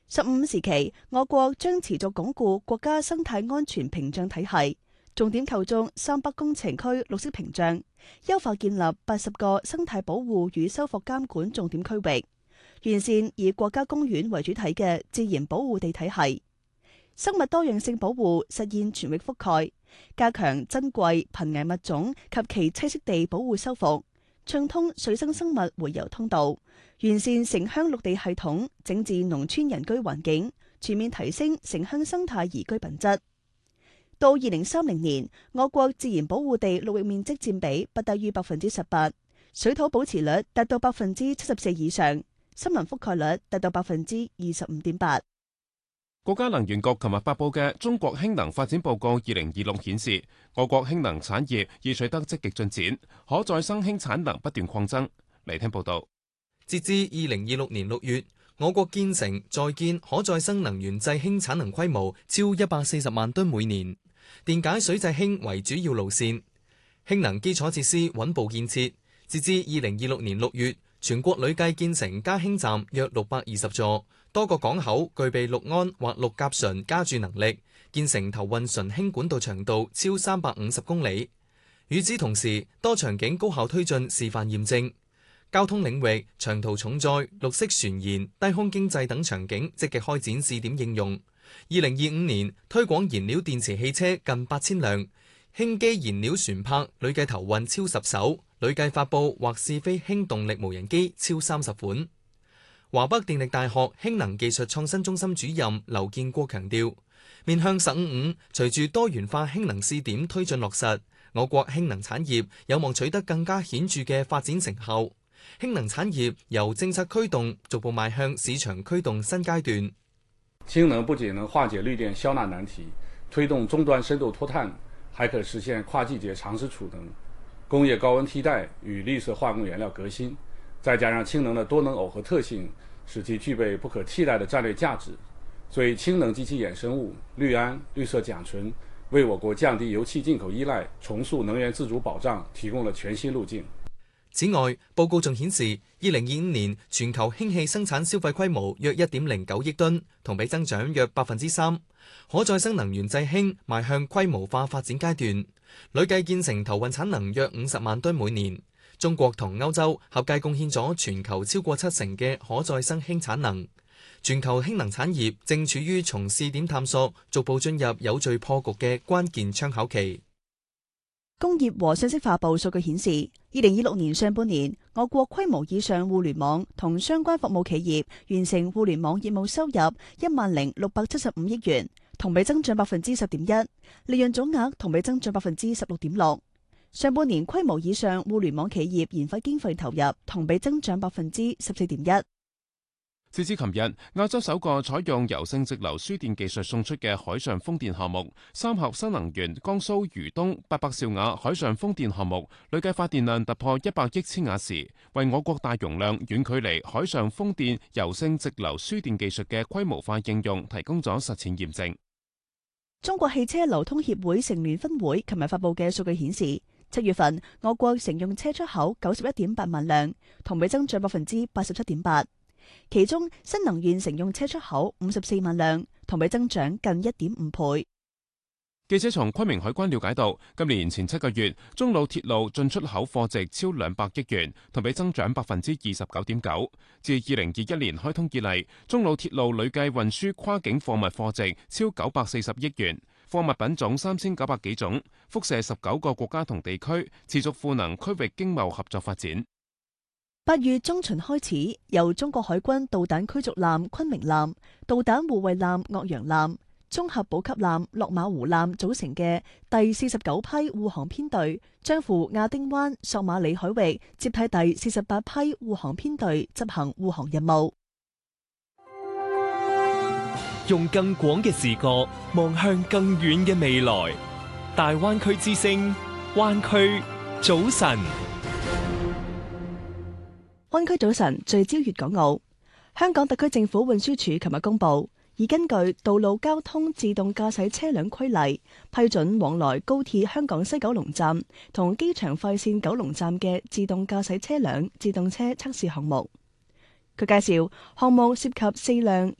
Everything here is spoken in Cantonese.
15時期，我國將持續鞏固國家生態安全屏障體系，重點構築三北工程區綠色屏障，優化建立80個生態保護與修復監管重點區域，完善以國家公園為主體嘅自然保護地體系，生物多樣性保護實現全域覆蓋，加強珍貴瀕危物種及其棲息地保護修復，暢通水生生物回游通道，完善城鄉綠地系統，整治農村人居環境，全面提升城鄉生態宜居品質。到2030年，我國自然保護地陸域面積佔比不低於18%，水土保持率達到74%以上，森林覆蓋率達到25.8%。 國家能源局琴日發布嘅《中國氫能發展報告2026》顯示，我國氫能產業已取得積極進展，可再生氫產能不斷擴增。嚟聽報道。 截至2026年6月，我國建成在建可再生能源製氫產能規模超140萬噸每年，電解水製氫為主要路線，氫能基礎設施穩步建設。截至2026年6月，全國累計建成加氫站約620座，多個港口具備氯胺或氯甲醇加注能力，建成投運純氫管道長度超350公里。與此同時，多場景高效推進示範驗證。交通領域，長途重載、綠色船燃、低空經濟等場景積極開展試點應用。2025年推廣燃料電池汽車近8000輛，氫基燃料船舶累計投運超10艘，累計發布或試飛氫動力無人機超30款。華北電力大學氫能技術創新中心主任劉建國強調，面向15+5，隨住多元化氫能試點推進落實，我國氫能產業有望取得更加顯著嘅發展成效。氫能產業由政策驅動逐步邁向市場驅動新階段。 氫能不僅能化解綠電消納難題，推動終端深度脫碳，還可實現跨季節長時儲能、工業高溫替代與綠色化工原料革新。再加上氫能的多能耦合特性，使其具備不可替代的戰略價值。所以氫能及其衍生物綠胺、綠色甲醇，為我國降低油氣進口依賴、重塑能源自主保障提供了全新路徑。 此外，報告仲顯示，2025年全球氫氣生產消費規模約1.09億噸，同比增長約3%。可再生能源製氫邁向規模化發展階段，累計建成投運產能約50萬噸每年。中國同歐洲合計貢獻咗全球超過70%嘅可再生氫產能。全球氫能產業正處於從試點探索逐步進入有序破局嘅關鍵窗口期。 工業和信息化部數據顯示，2026年上半年，我國規模以上互聯網同相關服務企業完成互聯網業務收入10675億元，同比增長10.1%，利潤總額同比增長16.6%。上半年規模以上互聯網企業研發經費投入同比增長14.1%。 截至琴日，亞洲首個採用柔性直流輸電技術送出嘅海上風電項目三峽新能源江蘇渝東800兆瓦海上風電項目，累計發電量突破100億千瓦時，為我國大容量遠距離海上風電柔性直流輸電技術嘅規模化應用提供咗實踐驗證。 中國汽車流通協會成聯分會琴日發布嘅數據顯示，7月份我國乘用車出口91.8萬輛，同比增長87.8%。其中新能源乘用車出口54萬輛，同比增長近1.5倍。 記者從昆明海關了解到，今年前7個月，中老鐵路進出口貨值超200億元，同比增長29.9%。自2021年開通以嚟，中老鐵路累計運輸跨境貨物貨值超940億元，貨物品種3900幾種，輻射19個國家同地區，持續賦能區域經貿合作發展。 8月中旬開始，由中國海軍導彈驅逐艦昆明艦、導彈護衛艦岳陽艦、綜合補給艦落馬湖艦組成嘅第49批護航編隊，將赴亞丁灣索馬里海域接替第48批護航編隊執行護航任務。 用更廣嘅視角望向更遠嘅未來，大灣區之聲，灣區早晨。 灣區早晨聚焦粵港澳。香港特區政府運輸署琴日公布，已根據《道路交通自動駕駛車輛規例》批准往來高鐵香港西九龍站同機場快線九龍站嘅自動駕駛車輛自動車測試項目。佢介紹項目涉及4輛